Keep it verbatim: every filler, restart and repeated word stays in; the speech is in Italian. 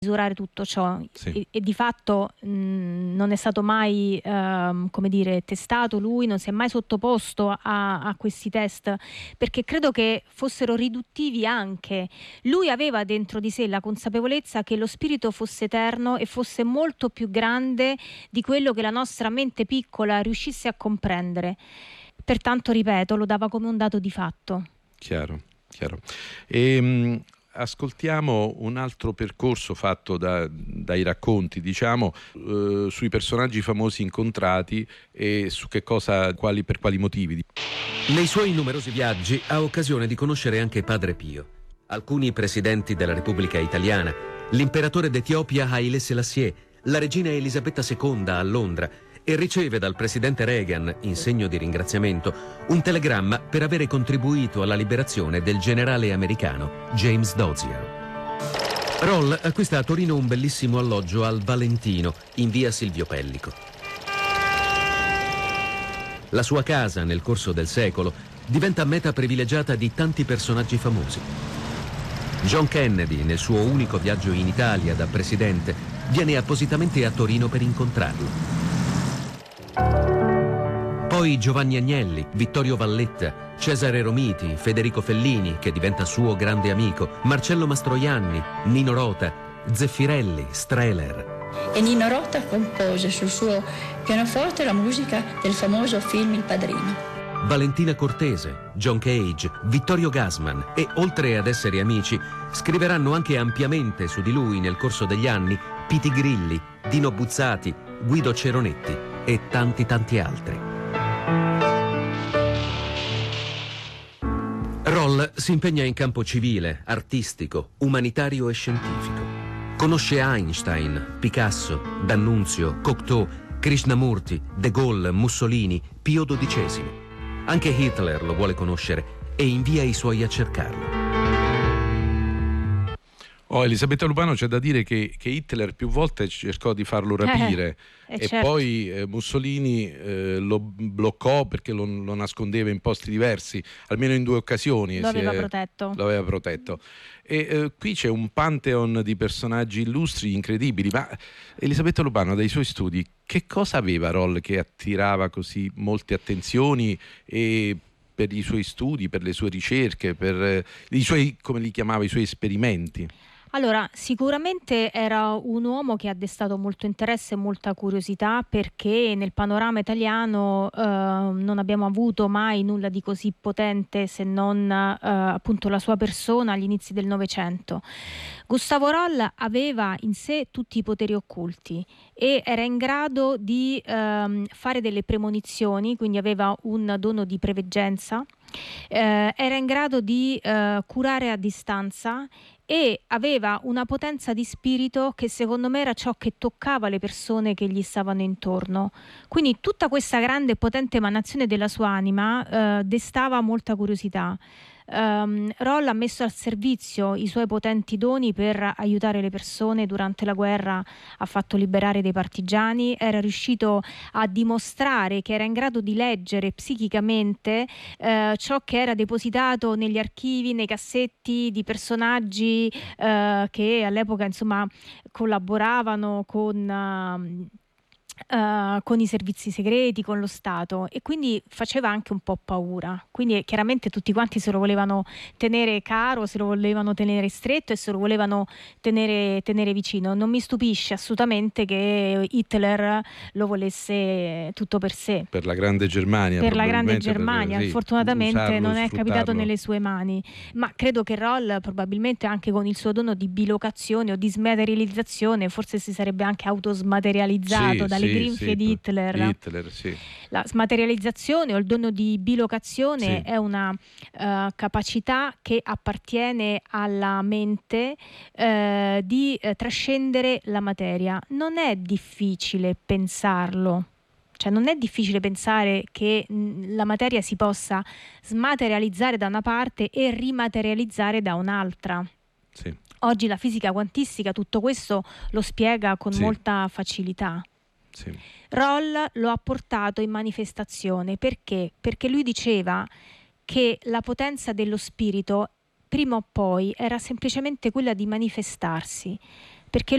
misurare tutto ciò Sì. e, e di fatto mh, non è stato mai ehm, come dire, testato lui, non si è mai sottoposto a, a questi test, perché credo che fossero riduttivi anche. Lui aveva dentro di sé la consapevolezza che lo spirito fosse eterno e fosse molto più grande di quello che la nostra mente piccola riuscisse a comprendere. Pertanto, ripeto, lo dava come un dato di fatto. Chiaro, chiaro. E, ascoltiamo un altro percorso fatto da, dai racconti, diciamo, eh, sui personaggi famosi incontrati e su che cosa, quali, per quali motivi. Nei suoi numerosi viaggi ha occasione di conoscere anche Padre Pio, alcuni presidenti della Repubblica Italiana, l'imperatore d'Etiopia Haile Selassie, la regina Elisabetta seconda a Londra, e riceve dal presidente Reagan, in segno di ringraziamento, un telegramma per avere contribuito alla liberazione del generale americano James Dozier. Roll acquista a Torino un bellissimo alloggio al Valentino, in via Silvio Pellico. La sua casa, nel corso del secolo, diventa meta privilegiata di tanti personaggi famosi. John Kennedy, nel suo unico viaggio in Italia da presidente, viene appositamente a Torino per incontrarlo. Poi Giovanni Agnelli, Vittorio Valletta, Cesare Romiti, Federico Fellini, che diventa suo grande amico, Marcello Mastroianni, Nino Rota, Zeffirelli, Strehler. E Nino Rota compose sul suo pianoforte la musica del famoso film Il Padrino. Valentina Cortese, John Cage, Vittorio Gassman e, oltre ad essere amici, scriveranno anche ampiamente su di lui nel corso degli anni Piti Grilli, Dino Buzzati, Guido Ceronetti e tanti tanti altri. Roll si impegna in campo civile, artistico, umanitario e scientifico. Conosce Einstein, Picasso, D'Annunzio, Cocteau, Krishnamurti, De Gaulle, Mussolini, Pio dodicesimo. Anche Hitler lo vuole conoscere e invia i suoi a cercarlo. Oh, Elisabetta Lupano, c'è da dire che, che Hitler più volte cercò di farlo rapire eh, e certo. poi eh, Mussolini eh, lo bloccò perché lo, lo nascondeva in posti diversi, almeno in due occasioni. Lo si aveva è, protetto. Lo aveva protetto. E eh, qui c'è un pantheon di personaggi illustri, incredibili, ma Elisabetta Lupano, dai suoi studi, che cosa aveva Roll che attirava così molte attenzioni e per i suoi studi, per le sue ricerche, per eh, i suoi, come li chiamava, i suoi esperimenti? Allora, sicuramente era un uomo che ha destato molto interesse e molta curiosità, perché nel panorama italiano eh, non abbiamo avuto mai nulla di così potente se non eh, appunto la sua persona agli inizi del Novecento. Gustavo Roll aveva in sé tutti i poteri occulti e era in grado di ehm, fare delle premonizioni, quindi aveva un dono di preveggenza, eh, era in grado di eh, curare a distanza e aveva una potenza di spirito che secondo me era ciò che toccava le persone che gli stavano intorno. Quindi tutta questa grande e potente emanazione della sua anima eh, destava molta curiosità. Um, Roll ha messo al servizio i suoi potenti doni per aiutare le persone durante la guerra, ha fatto liberare dei partigiani, era riuscito a dimostrare che era in grado di leggere psichicamente eh, ciò che era depositato negli archivi, nei cassetti di personaggi eh, che all'epoca insomma collaboravano con... Uh, Uh, con i servizi segreti, con lo Stato, e quindi faceva anche un po' paura. Quindi chiaramente tutti quanti se lo volevano tenere caro, se lo volevano tenere stretto e se lo volevano tenere, tenere vicino. Non mi stupisce assolutamente che Hitler lo volesse tutto per sé. Per la grande Germania. Per la grande Germania, per, sì, fortunatamente usarlo, non è capitato sfruttarlo. nelle sue mani. Ma credo che Roll, probabilmente anche con il suo dono di bilocazione o di smaterializzazione, forse si sarebbe anche autosmaterializzato sì, dalle sì, grinfie sì, di Hitler. Hitler sì. La smaterializzazione o il dono di bilocazione sì. è una uh, capacità che appartiene alla mente uh, di uh, trascendere la materia. Non è difficile pensarlo. Cioè non è difficile pensare che mh, la materia si possa smaterializzare da una parte e rimaterializzare da un'altra. Sì. Oggi la fisica quantistica tutto questo lo spiega con sì. molta facilità. Sì. Roll lo ha portato in manifestazione perché? Perché lui diceva che la potenza dello spirito prima o poi era semplicemente quella di manifestarsi.